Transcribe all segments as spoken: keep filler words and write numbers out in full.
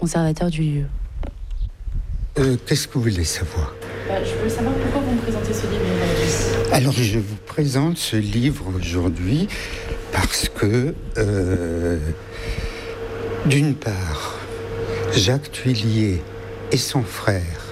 conservateur du lieu. Euh, qu'est-ce que vous voulez savoir ? Bah, je veux savoir pourquoi vous me présentez ce livre aujourd'hui. Alors, je vous présente ce livre aujourd'hui parce que, euh, d'une part, Jacques Thuillier et son frère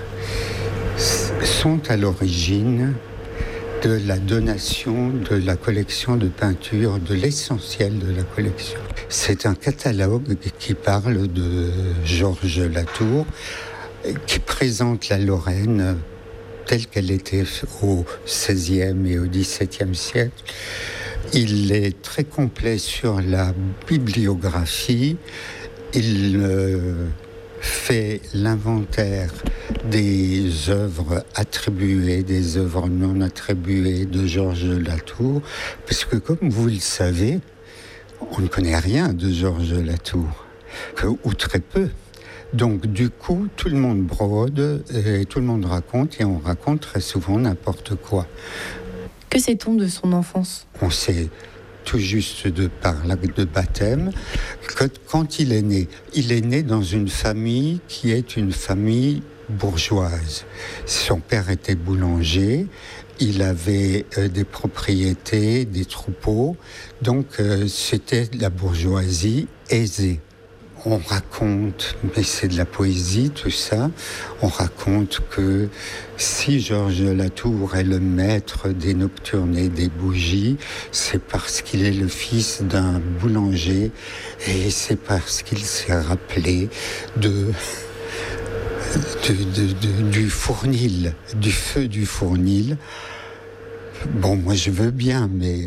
sont à l'origine de la donation de la collection de peinture, de l'essentiel de la collection. C'est un catalogue qui parle de Georges Latour, qui présente la Lorraine telle qu'elle était au seizième et au dix-septième siècle. Il est très complet sur la bibliographie. Il euh, fait l'inventaire des œuvres attribuées, des œuvres non attribuées de Georges Latour, parce que comme vous le savez, on ne connaît rien de Georges Latour, que, ou très peu. Donc du coup, tout le monde brode et tout le monde raconte, et on raconte très souvent n'importe quoi. Que sait-on de son enfance ? On sait tout juste de par l'acte de baptême que quand il est né, il est né dans une famille qui est une famille bourgeoise. Son père était boulanger, il avait euh, des propriétés, des troupeaux, donc euh, c'était la bourgeoisie aisée. On raconte, mais c'est de la poésie tout ça, on raconte que si Georges Latour est le maître des nocturnes et des bougies, c'est parce qu'il est le fils d'un boulanger et c'est parce qu'il s'est rappelé de, de, de, de, du fournil, du feu du fournil. Bon, moi je veux bien, mais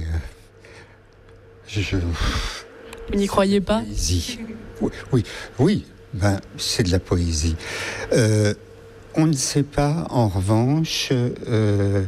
je... Vous n'y croyez pas ? Poésie. Oui, oui, oui, ben, c'est de la poésie. Euh, on ne sait pas, en revanche, euh,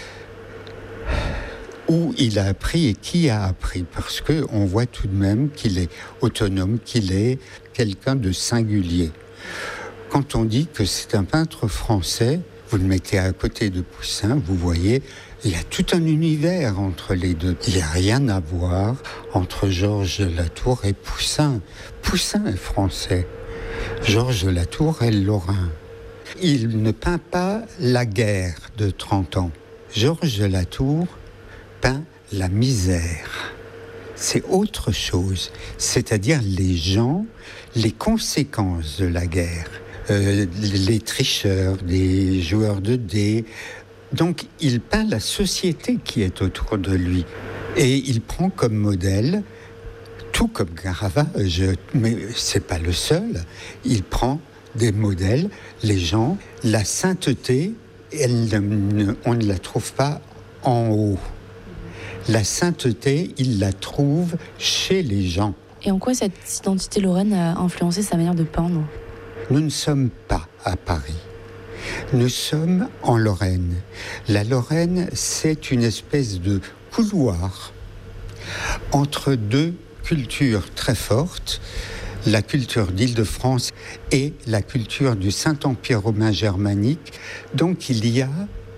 où il a appris et qui a appris, parce qu'on voit tout de même qu'il est autonome, qu'il est quelqu'un de singulier. Quand on dit que c'est un peintre français, vous le mettez à côté de Poussin, vous voyez, il y a tout un univers entre les deux. Il n'y a rien à voir entre Georges Latour et Poussin. Poussin est français. Georges Latour est lorrain. Il ne peint pas la guerre de trente ans. Georges Latour peint la misère. C'est autre chose. C'est-à-dire les gens, les conséquences de la guerre. Euh, les tricheurs, les joueurs de dés. Donc, il peint la société qui est autour de lui. Et il prend comme modèle, tout comme Caravage, mais c'est pas le seul, il prend des modèles, les gens, la sainteté, elle ne, on ne la trouve pas en haut. La sainteté, il la trouve chez les gens. Et en quoi cette identité lorraine a influencé sa manière de peindre ? Nous ne sommes pas à Paris. Nous sommes en Lorraine. La Lorraine, c'est une espèce de couloir entre deux cultures très fortes, la culture d'Île-de-France et la culture du Saint-Empire romain germanique. Donc il y a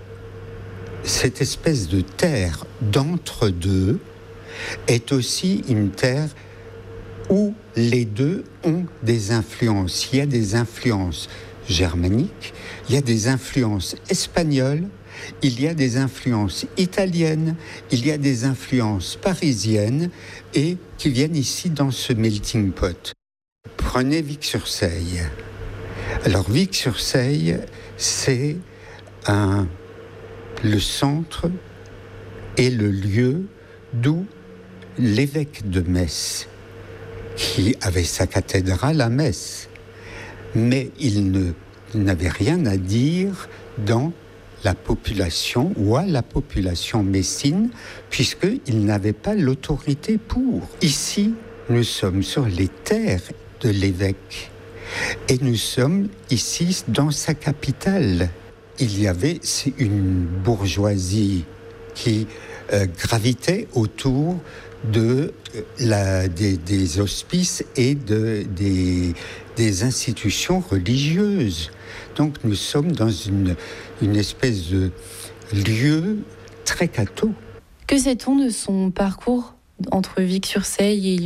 cette espèce de terre d'entre-deux est aussi une terre où les deux ont des influences. Il y a des influences germaniques, il y a des influences espagnoles, il y a des influences italiennes, il y a des influences parisiennes et qui viennent ici dans ce melting pot. Prenez Vic-sur-Seille. Alors Vic-sur-Seille, c'est un, le centre et le lieu d'où l'évêque de Metz, qui avait sa cathédrale à Metz, mais il ne, il n'avait rien à dire dans la population ou à la population messine, puisqu'il n'avait pas l'autorité pour. Ici, nous sommes sur les terres de l'évêque et nous sommes ici dans sa capitale. Il y avait une bourgeoisie qui euh, gravitait autour de la, des, des hospices et de, des, des institutions religieuses. Donc nous sommes dans une, une espèce de lieu très catho. Que sait-on de son parcours entre Vic-sur-Seille et Lunéville ?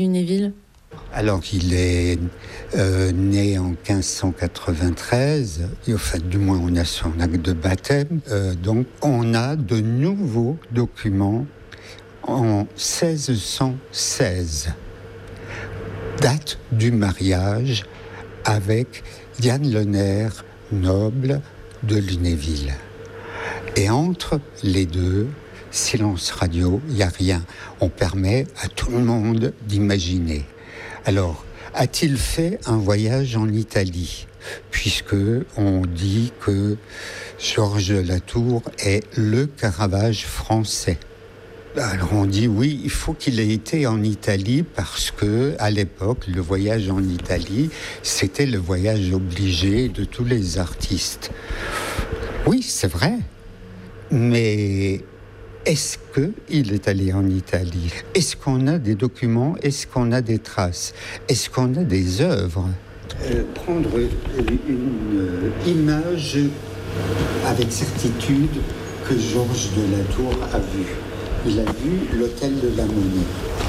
Alors, il est euh, né en quinze cent quatre-vingt-treize, et, enfin, du moins, on a son acte de baptême. Euh, donc, on a de nouveaux documents en seize cent seize, date du mariage avec Yann Lenaire, noble de Lunéville. Et entre les deux, silence radio, il n'y a rien. On permet à tout le monde d'imaginer. Alors, a-t-il fait un voyage en Italie ? Puisque on dit que Georges de la Tour est le Caravage français. Alors on dit oui, il faut qu'il ait été en Italie parce que à l'époque, le voyage en Italie, c'était le voyage obligé de tous les artistes. Oui, c'est vrai, mais est-ce qu'il est allé en Italie ? Est-ce qu'on a des documents ? Est-ce qu'on a des traces ? Est-ce qu'on a des œuvres ? euh, Prendre une euh, image avec certitude que Georges de la Tour a vue. Il a vu l'hôtel de la Monnaie.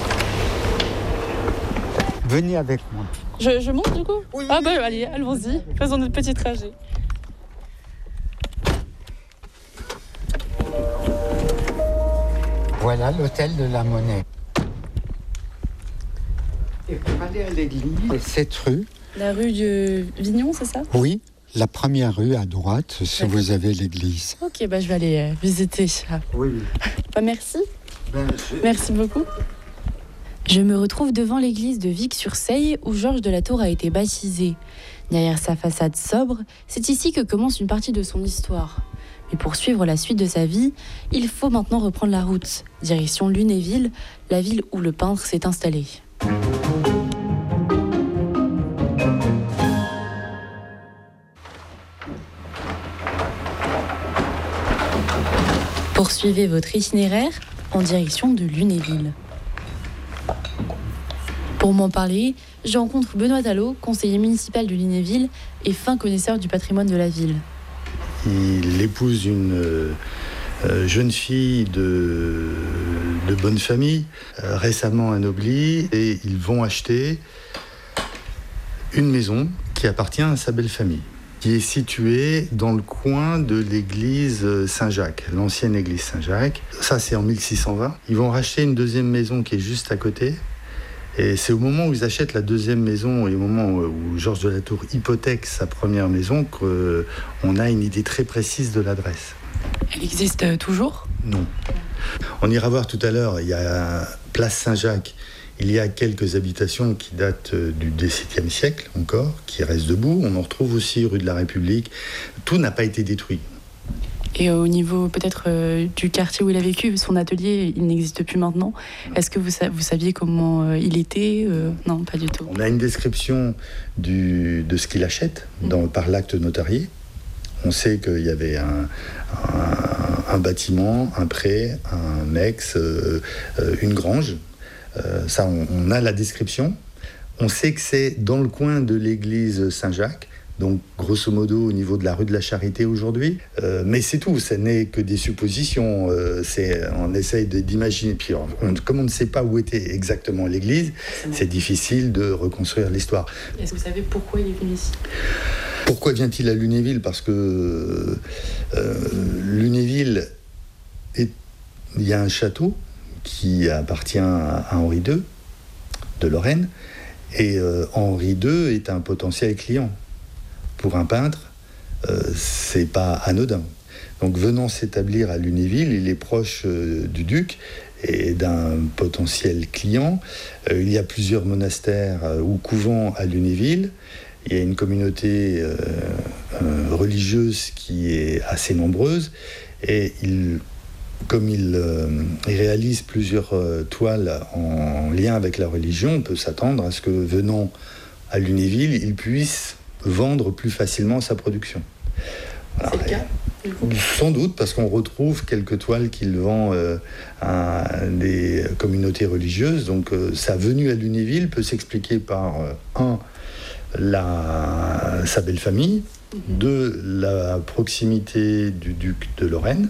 Venez avec moi. Je, je monte du coup ? Oui, Ah oui, bah oui. allez, allons-y, faisons notre petit trajet. Voilà l'hôtel de la Monnaie. Et pour aller à l'église, cette rue. La rue de Vignon, c'est ça ? Oui, la première rue à droite, si D'accord. vous avez l'église. Ok, bah je vais aller euh, visiter. Oui. Bah merci, Ben, je... merci beaucoup. Je me retrouve devant l'église de Vic-sur-Seille où Georges de la Tour a été baptisé. Derrière sa façade sobre, c'est ici que commence une partie de son histoire. Mais pour suivre la suite de sa vie, il faut maintenant reprendre la route, direction Lunéville, la ville où le peintre s'est installé. Poursuivez votre itinéraire en direction de Lunéville. Pour m'en parler, je rencontre Benoît Talot, conseiller municipal de Lunéville et fin connaisseur du patrimoine de la ville. Il épouse une euh, jeune fille de, de bonne famille, euh, récemment anoblie, et ils vont acheter une maison qui appartient à sa belle famille, qui est située dans le coin de l'église Saint-Jacques, l'ancienne église Saint-Jacques. Ça, c'est en mille six cent vingt. Ils vont racheter une deuxième maison qui est juste à côté. Et c'est au moment où ils achètent la deuxième maison et au moment où Georges de la Tour hypothèque sa première maison qu'on a une idée très précise de l'adresse. Elle existe toujours ? Non. On ira voir tout à l'heure, il y a place Saint-Jacques, il y a quelques habitations qui datent du dix-septième siècle encore, qui restent debout. On en retrouve aussi rue de la République. Tout n'a pas été détruit. Et au niveau peut-être euh, du quartier où il a vécu, son atelier, il n'existe plus maintenant. Est-ce que vous, sa- vous saviez comment euh, il était euh, Non, pas du tout. On a une description du, de ce qu'il achète dans, par l'acte notarié. On sait qu'il y avait un, un, un bâtiment, un pré, un ex, euh, euh, une grange. Euh, ça, on, on a la description. On sait que c'est dans le coin de l'église Saint-Jacques. Donc, grosso modo, au niveau de la rue de la Charité aujourd'hui. Euh, mais c'est tout, ça n'est que des suppositions. Euh, c'est, on essaye de, d'imaginer. Puis, on, comme on ne sait pas où était exactement l'église, c'est difficile de reconstruire l'histoire. Est-ce que vous savez pourquoi il est venu ici ? Pourquoi vient-il à Lunéville ? Parce que euh, Lunéville, est, il y a un château qui appartient à Henri deux de Lorraine. Et euh, Henri deux est un potentiel client. Pour un peintre, euh, c'est pas anodin. Donc, venant s'établir à Lunéville, il est proche euh, du duc et d'un potentiel client. Euh, il y a plusieurs monastères euh, ou couvents à Lunéville. Il y a une communauté euh, euh, religieuse qui est assez nombreuse. Et il, comme il, euh, il réalise plusieurs euh, toiles en lien avec la religion, on peut s'attendre à ce que, venant à Lunéville, il puisse vendre plus facilement sa production. Alors, C'est le cas du coup ? Sans doute, parce qu'on retrouve quelques toiles qu'il vend euh, à des communautés religieuses. Donc, euh, sa venue à Lunéville peut s'expliquer par, euh, un, la, sa belle famille, mm-hmm. deux, la proximité du duc de Lorraine,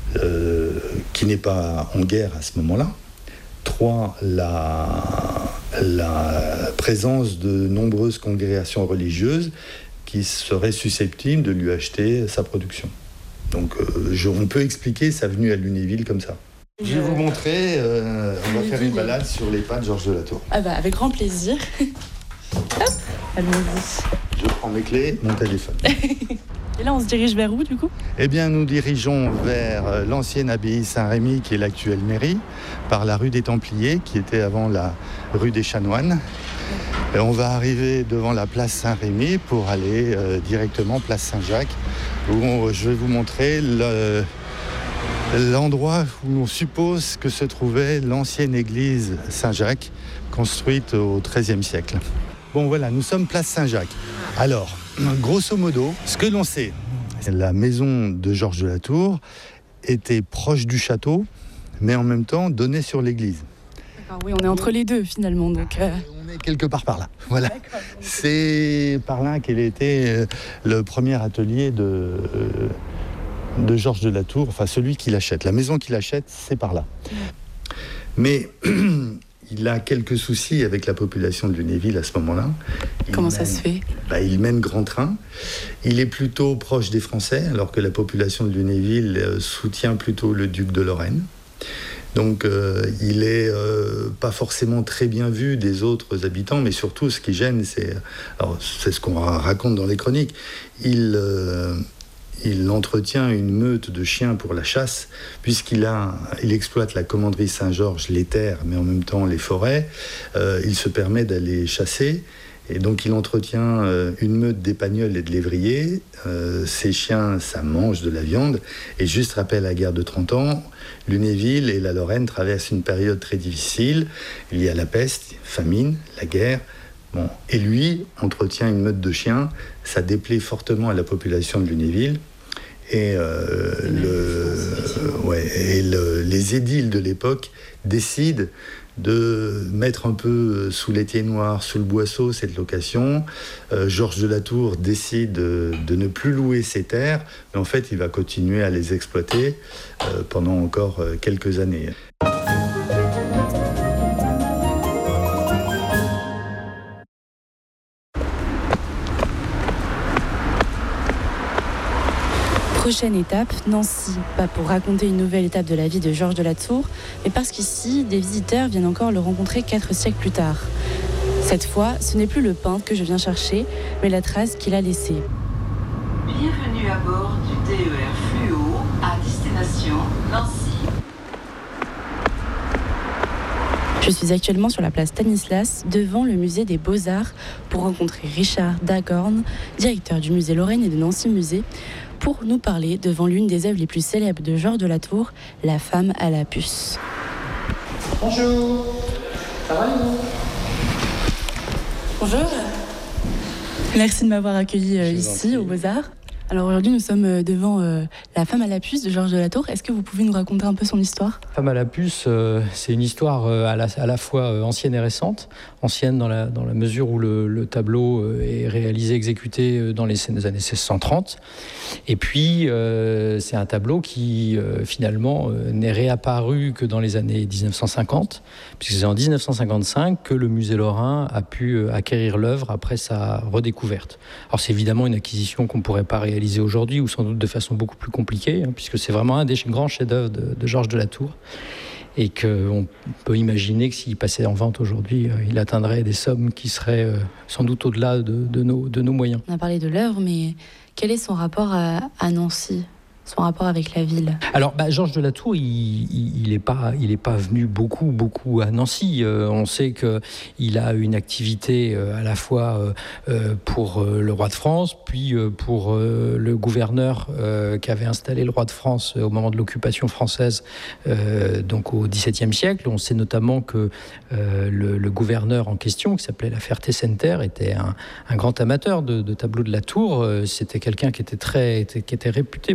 euh, qui n'est pas en guerre à ce moment-là, trois, la, la présence de nombreuses congrégations religieuses qui seraient susceptibles de lui acheter sa production. Donc euh, je, on peut expliquer sa venue à Lunéville comme ça. Je vais vous montrer, euh, on va faire une balade sur les pas de Georges de la Tour. Ah bah avec grand plaisir. Hop, allons-y. Je prends mes clés, mon téléphone. Et là on se dirige vers où du coup ? Eh bien nous dirigeons vers l'ancienne abbaye Saint-Rémy qui est l'actuelle mairie, par la rue des Templiers qui était avant la rue des Chanoines. Et on va arriver devant la place Saint-Rémy pour aller euh, directement place Saint-Jacques où on, je vais vous montrer le, l'endroit où on suppose que se trouvait l'ancienne église Saint-Jacques construite au treizième siècle. Bon voilà, nous sommes place Saint-Jacques. Alors, grosso modo, ce que l'on sait, la maison de Georges de la Tour était proche du château, mais en même temps donnait sur l'église. D'accord, oui, on est entre les deux finalement. Donc euh... On est quelque part par là. Voilà. C'est par là qu'elle était le premier atelier de, de Georges de la Tour, enfin celui qui l'achète. La maison qui l'achète, c'est par là. Mais il a quelques soucis avec la population de Lunéville à ce moment-là. Il Comment mène, ça se fait ? bah, Il mène grand train. Il est plutôt proche des Français, alors que la population de Lunéville euh, soutient plutôt le duc de Lorraine. Donc euh, il est euh, pas forcément très bien vu des autres habitants, mais surtout ce qui gêne, c'est, alors, c'est ce qu'on raconte dans les chroniques, il... Euh, Il entretient une meute de chiens pour la chasse, puisqu'il a, il exploite la commanderie Saint-Georges, les terres, mais en même temps les forêts. Euh, il se permet d'aller chasser, et donc il entretient euh, une meute d'épagnols et de lévriers. Euh, ces chiens, ça mange de la viande. Et juste après la guerre de trente ans, Lunéville et la Lorraine traversent une période très difficile. Il y a la peste, famine, la guerre. Bon. Et lui entretient une meute de chiens, ça déplaît fortement à la population de Lunéville. Et, euh, le, ouais, et le, les édiles de l'époque décident de mettre un peu sous l'étier noir, sous le boisseau, cette location. Euh, Georges de la Tour décide de, de ne plus louer ses terres, mais en fait, il va continuer à les exploiter euh, pendant encore quelques années. Prochaine étape, Nancy. Pas pour raconter une nouvelle étape de la vie de Georges de la Tour, mais parce qu'ici, des visiteurs viennent encore le rencontrer quatre siècles plus tard. Cette fois, ce n'est plus le peintre que je viens chercher, mais la trace qu'il a laissée. Bienvenue à bord du T E R Fluo à destination Nancy. Je suis actuellement sur la place Stanislas, devant le musée des Beaux-Arts, pour rencontrer Richard Dagorn, directeur du musée Lorraine et de Nancy Musée, pour nous parler devant l'une des œuvres les plus célèbres de Georges de la Tour, La femme à la puce. Bonjour, ça va vous ? Bonjour. Merci de m'avoir accueilli euh, ici aux Beaux-Arts. Alors aujourd'hui, nous sommes devant euh, La femme à la puce de Georges de la Tour. Est-ce que vous pouvez nous raconter un peu son histoire ? La femme à la puce, euh, c'est une histoire euh, à, la, à la fois euh, ancienne et récente. Ancienne dans la, dans la mesure où le, le tableau euh, est réalisé, exécuté dans les années seize cent trente. Et puis, euh, c'est un tableau qui, euh, finalement, euh, n'est réapparu que dans les années dix-neuf cent cinquante, puisque c'est en dix-neuf cent cinquante-cinq que le musée lorrain a pu euh, acquérir l'œuvre après sa redécouverte. Alors, c'est évidemment une acquisition qu'on ne pourrait pas réaliser aujourd'hui, ou sans doute de façon beaucoup plus compliquée, hein, puisque c'est vraiment un des grands chefs-d'œuvre de, de Georges de la Tour, et qu'on peut imaginer que s'il passait en vente aujourd'hui, euh, il atteindrait des sommes qui seraient euh, sans doute au-delà de, de, nos, de nos moyens. On a parlé de l'œuvre, mais quel est son rapport à, à Nancy ? Son rapport avec la ville. Alors, bah, Georges de la Tour, il n'est pas, il est pas venu beaucoup, beaucoup à Nancy. Euh, on sait qu'il a une activité euh, à la fois euh, pour euh, le roi de France, puis euh, pour euh, le gouverneur euh, qu'avait installé le roi de France au moment de l'occupation française, euh, donc au dix-septième siècle. On sait notamment que euh, le, le gouverneur en question, qui s'appelait la Ferté-Senter, était un, un grand amateur de, de tableaux de la Tour. Euh, c'était quelqu'un qui était très, était, qui était réputé pour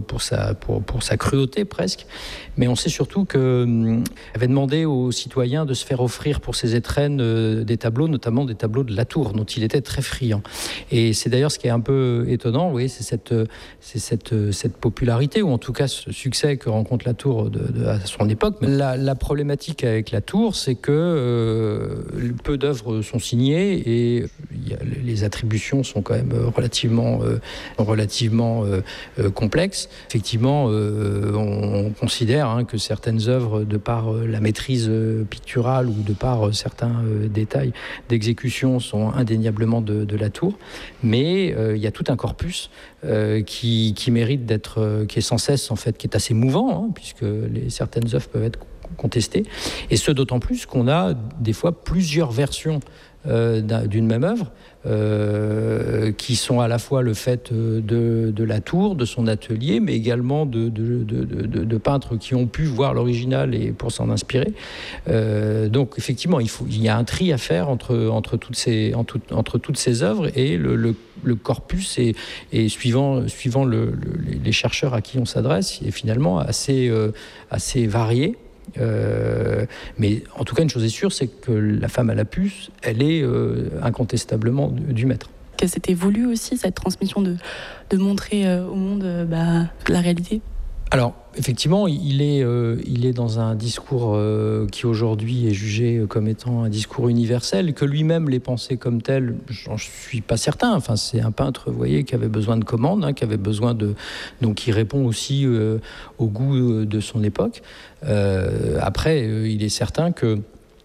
pour, sa, pour, pour sa cruauté presque, mais on sait surtout qu'elle avait demandé aux citoyens de se faire offrir pour ses étrennes euh, des tableaux, notamment des tableaux de Latour, dont il était très friand. Et c'est d'ailleurs ce qui est un peu étonnant, oui, c'est cette, c'est cette, cette popularité, ou en tout cas ce succès que rencontre Latour de, de, à son époque. Mais la, la problématique avec Latour, c'est que euh, peu d'œuvres sont signées et y a, les attributions sont quand même relativement, euh, relativement euh, euh, complexes. Effectivement, euh, on, on considère hein, que certaines œuvres, de par euh, la maîtrise euh, picturale ou de par euh, certains euh, détails d'exécution, sont indéniablement de, de Latour. Mais euh, il y a tout un corpus euh, qui, qui mérite d'être, euh, qui est sans cesse en fait, qui est assez mouvant, hein, puisque les, certaines œuvres peuvent être contestées. Et ce d'autant plus qu'on a des fois plusieurs versions Euh, d'une même œuvre, euh, qui sont à la fois le fait de, de Latour, de son atelier, mais également de, de, de, de, de peintres qui ont pu voir l'original et pour s'en inspirer. Euh, donc effectivement, il, faut, il y a un tri à faire entre, entre, toutes, ces, entre, entre toutes ces œuvres, et le, le, le corpus est, est suivant, suivant le, le, les chercheurs à qui on s'adresse, est finalement assez, euh, assez varié. Euh, mais en tout cas, une chose est sûre, c'est que la femme à la puce, elle est euh, incontestablement du, du maître. Que c'était voulu aussi, cette transmission de, de montrer euh, au monde euh, bah, la réalité. Alors, effectivement, il est, euh, il est dans un discours euh, qui aujourd'hui est jugé comme étant un discours universel, que lui-même l'ait pensé comme tel, j'en suis pas certain. Enfin, c'est un peintre, vous voyez, qui avait besoin de commandes, hein, qui avait besoin de, donc qui répond aussi euh, au goût de son époque. Euh, après, euh, il est certain que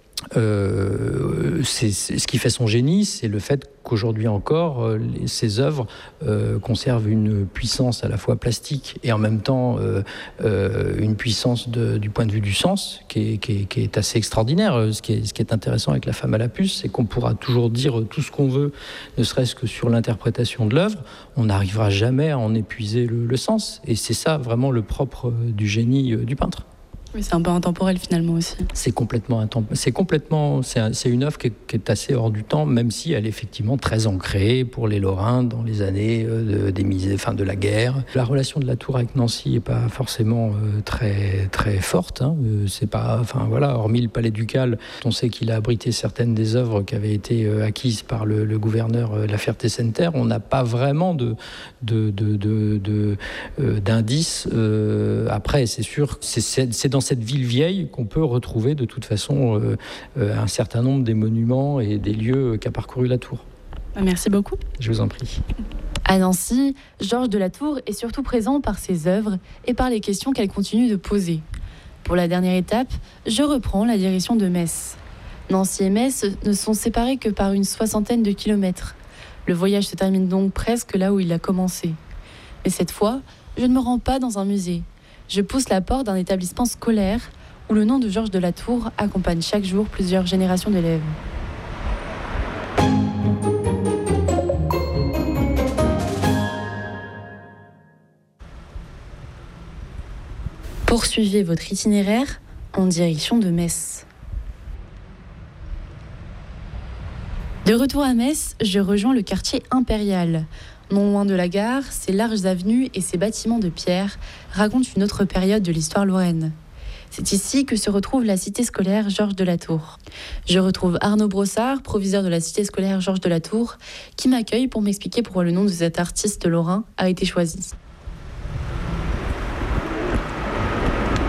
Euh, c'est, c'est, ce qui fait son génie, c'est le fait qu'aujourd'hui encore, euh, les, ses œuvres euh, conservent une puissance à la fois plastique et en même temps euh, euh, une puissance de, du point de vue du sens qui est, qui est, qui est assez extraordinaire. Ce qui est, ce qui est intéressant avec la femme à la puce, c'est qu'on pourra toujours dire tout ce qu'on veut, ne serait-ce que sur l'interprétation de l'œuvre, on n'arrivera jamais à en épuiser le, le sens. Et c'est ça vraiment le propre du génie du peintre. Oui, c'est un peu intemporel finalement aussi. C'est complètement intemporel. C'est complètement, c'est, un, c'est une œuvre qui est, qui est assez hors du temps, même si elle est effectivement très ancrée pour les Lorrains dans les années de, des misères, enfin de la guerre. La relation de Latour avec Nancy n'est pas forcément euh, très très forte. Hein. Euh, c'est pas, enfin voilà, hormis le Palais Ducal, on sait qu'il a abrité certaines des œuvres qui avaient été euh, acquises par le, le gouverneur euh, La Ferté-Senneterre. On n'a pas vraiment de, de, de, de, de euh, d'indices. Euh, après, c'est sûr, c'est, c'est, c'est dans cette ville vieille qu'on peut retrouver de toute façon euh, euh, un certain nombre des monuments et des lieux qu'a parcouru Latour. Merci beaucoup. Je vous en prie. À Nancy, Georges de Latour est surtout présent par ses œuvres et par les questions qu'elle continue de poser. Pour la dernière étape, je reprends la direction de Metz. Nancy et Metz ne sont séparés que par une soixantaine de kilomètres. Le voyage se termine donc presque là où il a commencé. Mais cette fois, je ne me rends pas dans un musée. Je pousse la porte d'un établissement scolaire où le nom de Georges de Latour accompagne chaque jour plusieurs générations d'élèves. Poursuivez votre itinéraire en direction de Metz. De retour à Metz, je rejoins le quartier impérial. Non loin de la gare, ses larges avenues et ses bâtiments de pierre racontent une autre période de l'histoire lorraine. C'est ici que se retrouve la cité scolaire Georges de Latour. Je retrouve Arnaud Brossard, proviseur de la cité scolaire Georges de Latour, qui m'accueille pour m'expliquer pourquoi le nom de cet artiste lorrain a été choisi. Secrétariat ?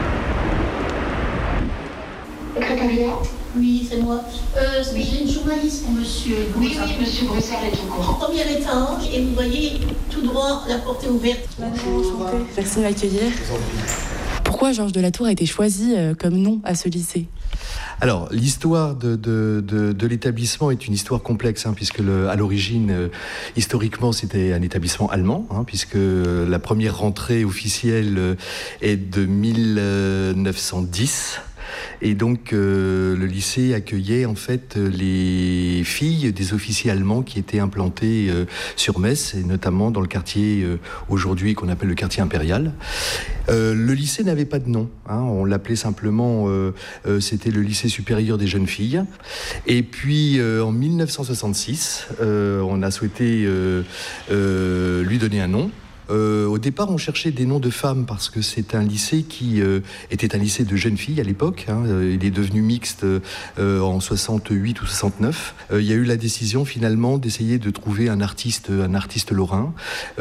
Oui, c'est moi. Euh, oui. J'ai une journaliste pour monsieur. Oui, oui, oui, monsieur Brossard est au courant. Premier étage, et vous voyez, tout droit, la porte est ouverte. Bonjour. Merci de m'accueillir. Pourquoi Georges de Latour a été choisi comme nom à ce lycée ? Alors, l'histoire de, de, de, de l'établissement est une histoire complexe, hein, puisque le, à l'origine, euh, historiquement, c'était un établissement allemand, hein, puisque la première rentrée officielle euh, est de mille neuf cent dix. Et donc, euh, le lycée accueillait en fait les filles des officiers allemands qui étaient implantés euh, sur Metz, et notamment dans le quartier euh, aujourd'hui qu'on appelle le quartier impérial. Euh, le lycée n'avait pas de nom, hein, on l'appelait simplement, euh, euh, c'était le lycée supérieur des jeunes filles. Et puis, euh, en mille neuf cent soixante-six, euh, on a souhaité euh, euh, lui donner un nom. Euh, au départ, on cherchait des noms de femmes parce que c'est un lycée qui euh, était un lycée de jeunes filles à l'époque. Hein. Il est devenu mixte euh, en soixante-huit ou soixante-neuf. Euh, il y a eu la décision finalement d'essayer de trouver un artiste, un artiste lorrain.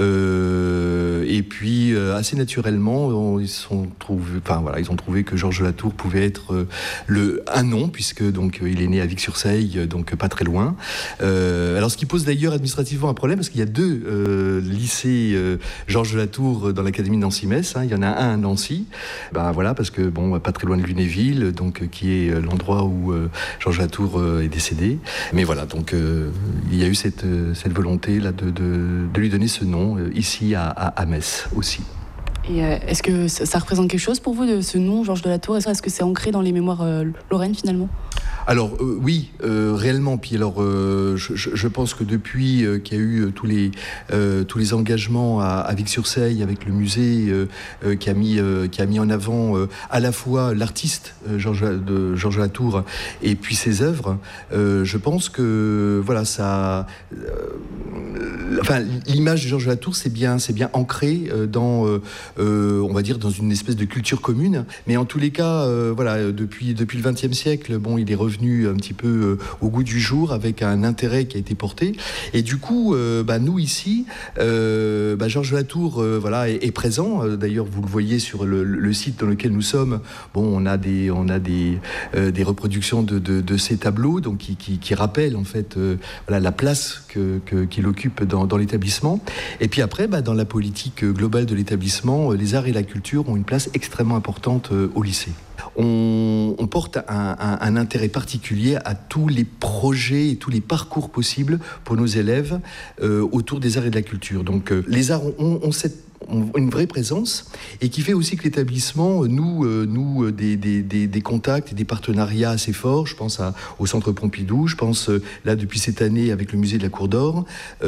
Euh, et puis euh, assez naturellement, on, ils sont trouvé, enfin voilà, ils ont trouvé que Georges Latour pouvait être euh, le un nom puisque donc euh, il est né à Vic-sur-Seille, donc pas très loin. Euh, alors ce qui pose d'ailleurs administrativement un problème parce qu'il y a deux euh, lycées euh, Georges Latour dans l'académie de Nancy-Metz. Hein. Il y en a un à Nancy. Ben voilà parce que bon, pas très loin de Lunéville, donc euh, qui est l'endroit où euh, Georges Latour euh, est décédé. Mais voilà, donc euh, il y a eu cette, euh, cette volonté là de, de, de lui donner ce nom euh, ici à, à, à Metz aussi. Et euh, est-ce que ça, ça représente quelque chose pour vous, de ce nom, Georges de Latour ? Est-ce que c'est ancré dans les mémoires euh, lorraines finalement ? Alors euh, oui, euh, réellement. Puis alors, euh, je, je pense que depuis euh, qu'il y a eu euh, tous les euh, tous les engagements à, à Vic-sur-Seille avec le musée euh, euh, qui a mis euh, qui a mis en avant euh, à la fois l'artiste euh, Georges de Georges Latour et puis ses œuvres. Euh, je pense que voilà ça. Euh, enfin, l'image de Georges Latour, c'est bien c'est bien ancré euh, dans euh, euh, on va dire dans une espèce de culture commune. Mais en tous les cas, euh, voilà, depuis depuis le vingtième siècle, bon, il est revenu un petit peu euh, au goût du jour avec un intérêt qui a été porté et du coup euh, bah, nous ici euh, bah, Georges Latour euh, voilà, est, est présent. Euh, d'ailleurs vous le voyez sur le, le site dans lequel nous sommes. Bon, on a des, on a des, euh, des reproductions de, de, de ces tableaux donc, qui, qui, qui rappellent en fait euh, voilà, la place que, que, qu'il occupe dans, dans l'établissement. Et puis après bah, dans la politique globale de l'établissement, les arts et la culture ont une place extrêmement importante euh, au lycée. On, on porte un, un, un intérêt particulier à tous les projets et tous les parcours possibles pour nos élèves euh, autour des arts et de la culture. Donc euh, les arts ont, ont cette une vraie présence et qui fait aussi que l'établissement noue, euh, noue des, des, des, des contacts et des partenariats assez forts. Je pense à, au Centre Pompidou, je pense euh, là depuis cette année avec le musée de la Cour d'Or.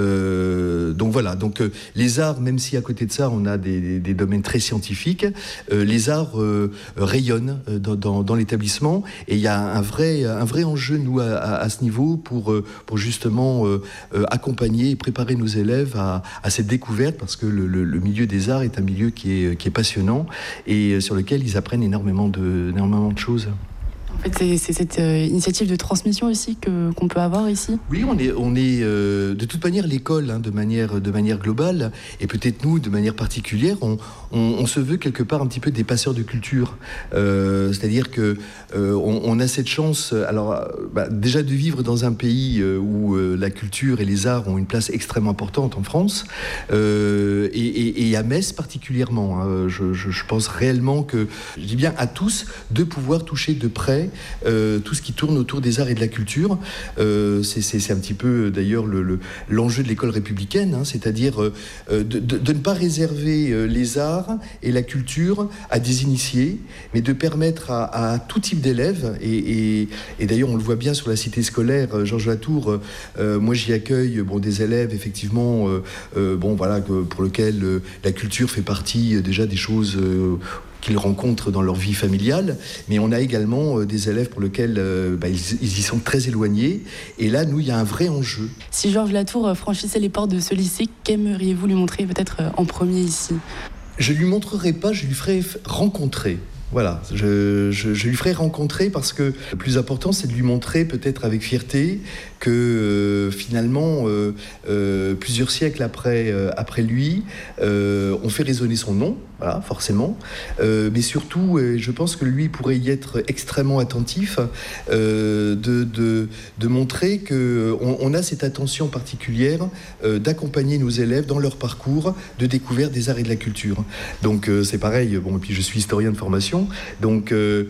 Euh, donc voilà, donc euh, les arts, même si à côté de ça on a des, des, des domaines très scientifiques, euh, les arts euh, rayonnent dans, dans, dans l'établissement et il y a un vrai, un vrai enjeu nous à, à, à ce niveau pour, pour justement euh, accompagner et préparer nos élèves à, à cette découverte parce que le, le, le milieu des arts est un milieu qui est, qui est passionnant et sur lequel ils apprennent énormément de, énormément de choses. En fait, c'est, c'est cette euh, initiative de transmission aussi que, qu'on peut avoir ici. Oui, on est, on est euh, de toute manière l'école, hein, de manière, de manière globale, et peut-être nous, de manière particulière, on, on, on se veut quelque part un petit peu des passeurs de culture. Euh, c'est-à-dire que euh, on, on a cette chance, alors bah, déjà de vivre dans un pays euh, où euh, la culture et les arts ont une place extrêmement importante en France, euh, et, et, et à Metz particulièrement. Hein, je, je, je pense réellement que, je dis bien à tous, de pouvoir toucher de près Euh, tout ce qui tourne autour des arts et de la culture. Euh, c'est, c'est, c'est un petit peu d'ailleurs le, le, l'enjeu de l'école républicaine, hein, c'est-à-dire euh, de, de, de ne pas réserver euh, les arts et la culture à des initiés, mais de permettre à, à tout type d'élèves, et, et, et d'ailleurs on le voit bien sur la cité scolaire, euh, Georges Latour, euh, moi j'y accueille bon, des élèves effectivement euh, euh, bon, voilà, pour lesquels euh, la culture fait partie euh, déjà des choses euh, qu'ils rencontrent dans leur vie familiale, mais on a également euh, des élèves pour lesquels euh, bah, ils, ils y sont très éloignés, et là, nous, il y a un vrai enjeu. Si Georges Latour franchissait les portes de ce lycée, qu'aimeriez-vous lui montrer peut-être en premier ici ? Je ne lui montrerai pas, je lui ferai rencontrer. Voilà, je, je, je lui ferai rencontrer parce que le plus important, c'est de lui montrer peut-être avec fierté que euh, finalement, euh, euh, plusieurs siècles après, euh, après lui, euh, on fait résonner son nom, voilà, forcément. Euh, mais surtout, euh, je pense que lui pourrait y être extrêmement attentif, euh, de, de, de montrer qu'on on a cette attention particulière euh, d'accompagner nos élèves dans leur parcours de découverte des arts et de la culture. Donc euh, c'est pareil, bon, et puis je suis historien de formation, donc, euh,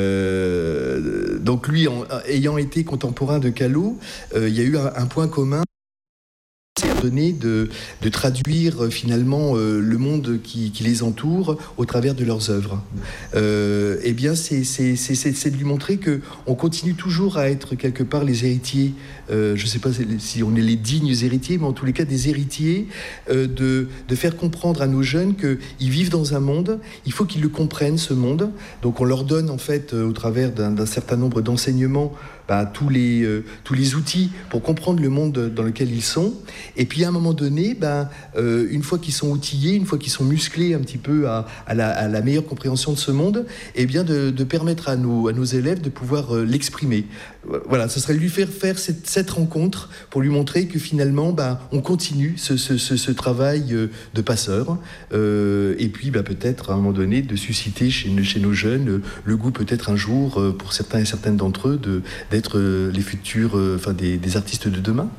euh, donc lui, en, ayant été contemporain de Callot, euh, il y a eu un, un point commun. Donné de, de traduire euh, finalement euh, le monde qui, qui les entoure au travers de leurs œuvres. Euh, eh bien, c'est, c'est, c'est, c'est de lui montrer qu'on continue toujours à être quelque part les héritiers, euh, je ne sais pas si on est les dignes héritiers, mais en tous les cas des héritiers, euh, de, de faire comprendre à nos jeunes qu'ils vivent dans un monde, il faut qu'ils le comprennent, ce monde. Donc on leur donne en fait, euh, au travers d'un, d'un certain nombre d'enseignements, bah, tous, les, euh, tous les outils pour comprendre le monde dans lequel ils sont. Et puis à un moment donné, bah, euh, une fois qu'ils sont outillés, une fois qu'ils sont musclés un petit peu à, à, la, à la meilleure compréhension de ce monde, eh bien de, de permettre à nos, à nos élèves de pouvoir euh, l'exprimer. Voilà, ce serait lui faire faire cette, cette rencontre pour lui montrer que finalement, bah, on continue ce, ce, ce, ce travail de passeur. Euh, et puis bah, peut-être à un moment donné de susciter chez, chez nos jeunes le goût peut-être un jour, pour certains et certaines d'entre eux, de, d'être les futurs, enfin des, des artistes de demain.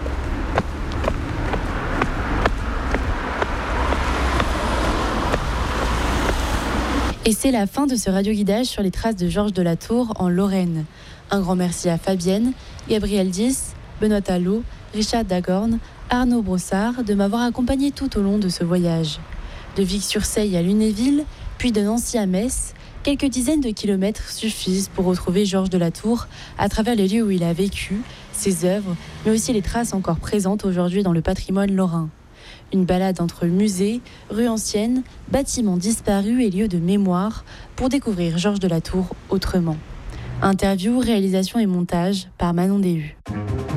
Et c'est la fin de ce radioguidage sur les traces de Georges de la Tour en Lorraine. Un grand merci à Fabienne, Gabriel Dys, Benoît Allot, Richard Dagorn, Arnaud Brossard de m'avoir accompagné tout au long de ce voyage. De Vic-sur-Seille à Lunéville, puis de Nancy à Metz, quelques dizaines de kilomètres suffisent pour retrouver Georges de la Tour à travers les lieux où il a vécu, ses œuvres, mais aussi les traces encore présentes aujourd'hui dans le patrimoine lorrain. Une balade entre musées, rues anciennes, bâtiments disparus et lieux de mémoire pour découvrir Georges de la Tour autrement. Interview, réalisation et montage par Manon Déhu.